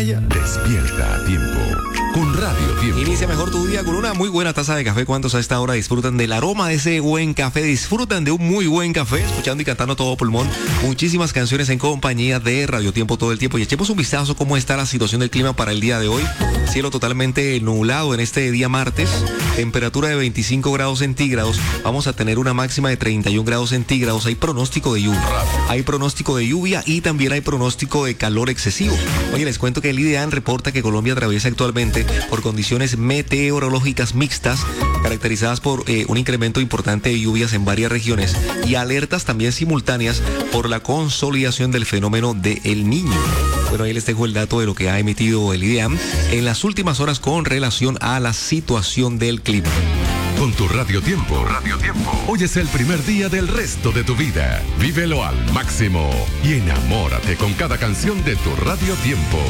Despierta a tiempo con Radio Tiempo. Inicia mejor tu día con una muy buena taza de café. ¿Cuántos a esta hora disfrutan del aroma de ese buen café? Disfrutan de un muy buen café, escuchando y cantando todo pulmón muchísimas canciones en compañía de Radio Tiempo todo el tiempo. Y echemos un vistazo cómo está la situación del clima para el día de hoy. Cielo totalmente nublado en este día martes, temperatura de 25 grados centígrados. Vamos a tener una máxima de 31 grados centígrados. Hay pronóstico de lluvia y también hay pronóstico de calor excesivo. Oye, les cuento que el IDEAN reporta que Colombia atraviesa actualmente por condiciones meteorológicas mixtas, caracterizadas por un incremento importante de lluvias en varias regiones y alertas también simultáneas por la consolidación del fenómeno de El Niño. Bueno, ahí les dejo el dato de lo que ha emitido el IDEAM en las últimas horas con relación a la situación del clima. Con tu Radio Tiempo. Hoy es el primer día del resto de tu vida. Vívelo al máximo y enamórate con cada canción de tu Radio Tiempo.